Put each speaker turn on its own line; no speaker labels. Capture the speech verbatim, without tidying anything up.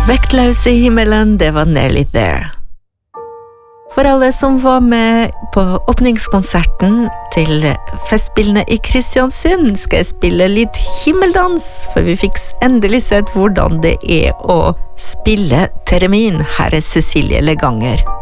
Vektløse i himmelen, det var Nearly There. For alle som var med på åpningskonserten til festspillene i Kristiansund, skal jeg spille litt himmeldans, for vi fikk endelig sett hvordan det er å spille termin. Her er Cecilie Leganger.